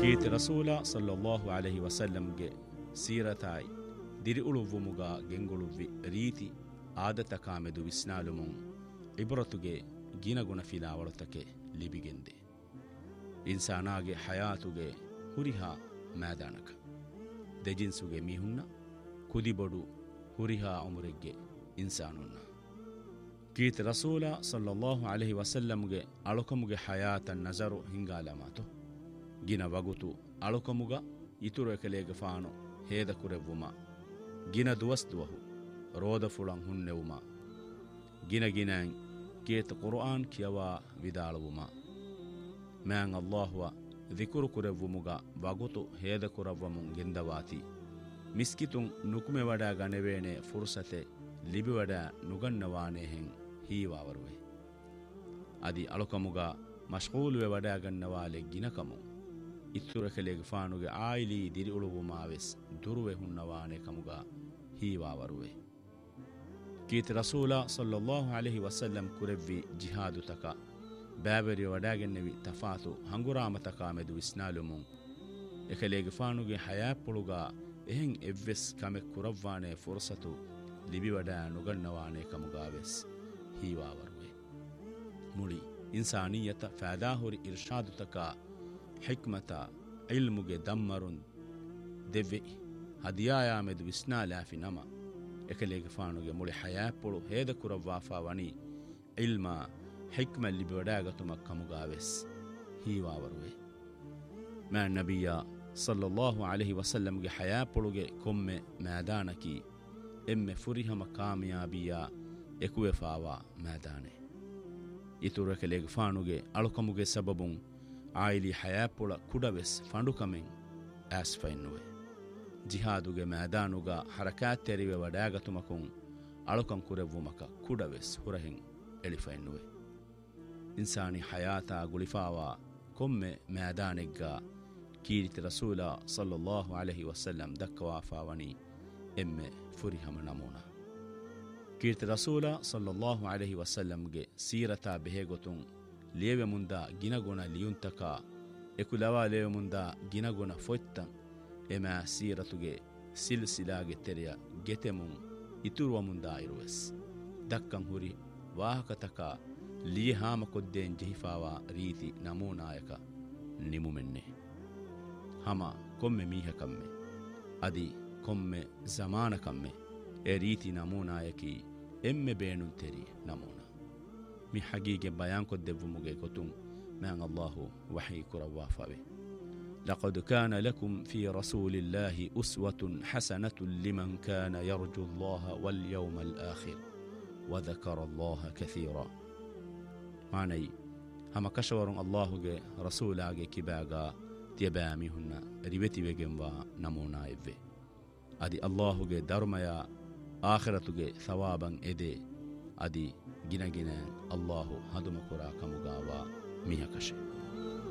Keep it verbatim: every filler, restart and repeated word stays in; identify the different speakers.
Speaker 1: ಕೀರ್ತಿ ರಸೂಲ ಸಲ್ಲಲ್ಲಾಹು ಅಲೈಹಿ ವಸಲ್ಲಂಗೆ ಸೀರತಾಯಿ ದಿರಿ ಉಳುವುಮುಗ ಗೆಂಗುಳುವ್ವಿ ರೀತಿ ಆದತ ಕಾಮೆದು ವಿಸ್ನಾಲುಮುಂ ಇಬ್ರತುಗೆ ಗಿನಗುಣ ಫಿಲಾವಳತಕೆ ಲಿಬಿಗೆಂದೆ ಇನ್ಸಾನಾಗೆ ಹಯಾತುಗೆ ಹುರಿಹಾ ಮ್ಯಾದಾನಕ ದೆಜಿನ್ಸುಗೆ ಮೀಹುನ್ನ ಕುದಿಬೊಡು ಹುರಿಹಾ ಉಮುರೆಗ್ಗೆ ಇನ್ಸಾನುನ್ನ ಕೀರ್ತಿ ರಸೂಲ ಸಲ್ಲಲ್ಲಾಹು ಅಲೈಹಿ ವಸಲ್ಲಂಗೆ ಅಳುಕಮುಗೆ ಹಯಾತನ್ ನಜರು ಹಿಂಗಾಲಮಾತು ಗಿನ ವಗುತು ಅಳುಕಮುಗ ಇತುರು ಎಕಲೇಗೆ ಫಾನು ಹೇದ ಕುರೆವ್ವುಮ ಗಿನ ದುವಸ್ದುವಹು ರೋದ ಫುಳಂ ಹುನ್ನೆವುಮ ಗಿನ ಗಿನಾಂ ಕೇತ ಕುರ್ಆನ್ ಕಿಯವಾ ವಿದಾಳುವುಮ ಮ್ಯಾಂ ಅಲ್ಲಾಹುವ ದಿಕುರು ಕುರೆವ್ವುಮುಗ ವಗುತು ಹೇದ ಕುರವ್ವಮುಂ ಗೆಂದವಾತಿ ಮಿಸ್ಕಿತುಂ ನುಕುಮೆ ವಡಾ ಗಣವೇಣೆ ಫುರ್ಸತೆ ಲಿಬಿ ವಡಾ ನುಗನ್ನವಾನೆ ಹೆಂ ಹೀವಾವರುವೆ ಅದಿ ಅಳುಕಮುಗ ಮಶ್ಗೂಲುವೆ ವಡಾ ಗನ್ನವಾಲೆ ಗಿನಕಮು ಇತ್ತುರ ಕೆಲೆಗೆ ಫಾನುಗೆ ಆಯಿಲಿ ದಿರಿ ಉಳುವುಮಾವೆಸ್ ದುರುವೆ ಹುನ್ನವಾನೆ ಕಮುಗ ಹೀವಾವರುವೆ ಕೀರ್ತಿ ರಸೂಲ ಸಲ್ಲಲ್ಲಾಹು ಅಲೈಹಿ ವಸಲ್ಲಂ ಕುರೆವ್ವಿ ಜಿಹಾದು ತಕ ಬ್ಯಾಬೆರಿ ವಡಾಗೆನ್ನೆವಿ ತಫಾತು ಹಂಗುರಾಮತಕ ಮೆದು ವಿಸ್ನಾಲುಮುಂ ಎಕಲೆಗೆ ಫಾನುಗೆ ಹಯಾಪ್ಪುಳುಗ ಎಹೆಂ ಎವ್ವೆಸ್ ಕಮೆ ಕುರವ್ವಾನೆ ಫುರ್ಸತು ಲಿಬಿ ವಡಾ ನುಗನ್ನವಾನೆ ಕಮುಗಾವೆಸ್ ಹೀವಾವರುವೆ ಮುಳಿ ಇನ್ಸಾನಿಯತ ಫಾದಾಹುರಿ ಇರ್ಷಾದು ತಕ ಹಿಕ್ಮತ ಇಲ್ಮುಗೆ ದಮ್ಮರುನ್ ದೆವ್ವೆ ಹದಿಯಾಯಾಮೆದು ವಿಸ್ನಾಲಾಫಿ ನಮ ಎಕಲೆಗೆ ಫಾನುಗೆ ಮುಳಿ ಹಯಾಪ್ಪುಳು ಹೇದ ಕುರವ್ವಾಫಾ ವನಿ ಇಲ್ಮ ಹಿಕ್ಮ ಲಿಬಿ ವಡಾಗತುಮ ಕಮುಗಾವೆಸ್ ಹೀವಾವರುವೆ ಮ್ಯಾ ನಬಿಯ ಸಲ್ಲಲ್ಲಾಹು ಅಲೈಹಿ ವಸಲ್ಲಂಗೆ ಹಯಾಪ್ಪುಳುಗೆ ಕೊಮ್ಮೆ ಮ್ಯಾದಾನಕಿ ಎಮ್ಮೆ ಫುರಿಹಮ ಕಾಮಯಾಬಿಯ ಎಕುವೆಫಾವಾ ಮ್ಯಾದಾನೆ ಇತುರ ಕೆಲೆಗೆ ಫಾನುಗೆ ಅಳುಕಮುಗೆ ಸಬಬುಂ ಆಯಿಲಿ ಹಯಾಪ್ಪುಳ ಕುಡವೆಸ್ ಫಂಡುಕಮೆಂ ಆಸ್ಫೈನ್ನುವೆ ಜಿಹಾದುಗೆ ಮ್ಯಾದಾನುಗ ಹರಕಾತ್ ತೆರಿವೆ ವಡಾಗತುಮಕುಂ ಅಳುಕಂ ಕುರೆವ್ವುಮಕ ಕುಡವೆಸ್ ಹುರಹೆಂ ಎಳಿಫೈನ್ನುವೆ ಇನ್ಸಾನಿ ಹಯಾತಾ ಗುಳಿಫಾವಾ ಕೊಮ್ಮೆ ಮ್ಯಾದಾನೆಗ್ಗ ಕೀರ್ತಿ ರಸೂಲ ಸಲ್ಲಲ್ಲಾಹು ಅಲೈಹಿ ವಸಲ್ಲಂ ದಕ್ಕವಾಫಾವನಿ ಎಮ್ಮೆ ಫುರಿಹಮ ನಮೂನ ಕೀರ್ತಿ ರಸೂಲ ಸಲ್ಲಲ್ಲಾಹು ಅಲೈಹಿ ವಸಲ್ಲಂಗೆ ಸೀರತಾ ಬೆಹೆಗೊತುಂ ಲೇವೆ ಮುಂದ ಗಿನಗುಣ ಲಿಯುಂತಕ ಎಕುಲವಾ ಲೇವೆ ಮುಂದ ಗಿನಗುಣ ಫೊಯ್ತಂ ಎಮಾ ಸೀರತುಗೆ ಸಿಲ್ಸಿಲಾಗೆ ತೆರೆಯ ಗೆತೆಮುಂ ಇತುರುವ ಮುಂದ ಇರುವೆಸ್ ದಕ್ಕಂ ಹುರಿ ವಾಹಕತಕ ಲಿಯಹಾಮ ಕೊದ್ದೇನ್ ಜಹಿಫಾವಾ ರೀತಿ ನಮೂನಾಯಕ ನಿಮುಮೆನ್ನೆ ಹಮ ಕೊಮ್ಮೆ ಮೀಹಕಮ್ಮೆ ಅದಿ ಕೊಮ್ಮೆ ಜಮಾನಕಮ್ಮೆ ಎ ರೀತಿ ನಮೂನಾಯಕಿ ಎಮ್ಮೆ ಬೇಣು ತೆರಿ ನಮೂನ ಮಿ ಹಗೀಗೆ ಬಯಾನ್ ಕೊದ್ದೆವ್ವುಮುಗೆ ಗೊತುಂ ಮ್ಯಾಂ ಅಲ್ಲಾಹು ವಹಿ ಕುರವ್ವಾಫಾವೆ لقد كان لكم في رسول الله أسوة حسنة لمن كان يرجو الله واليوم الآخر وذكر الله كثيرا معني هم كشور الله رسول كباغا تيبامي هنا ريبتي بجنوا نمونا إبه أدي الله درميا آخرة ثوابا إدي أدي جنا جنا الله هدم كرا كمغاوا ميها كشي